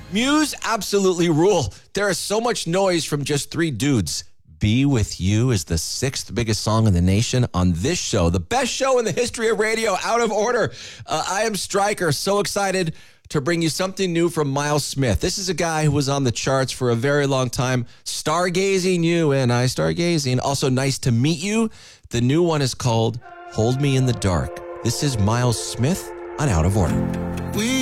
Muse absolutely rule. There is so much noise from just three dudes. Be With You is the sixth biggest song in the nation on this show, the best show in the history of radio, Out of Order. I am Stryker, so excited to bring you something new from Miles Smith. This is a guy who was on the charts for a very long time. Stargazing You and I Stargazing. Also, Nice to Meet You. The new one is called Hold Me in the Dark. This is Miles Smith on Out of Order.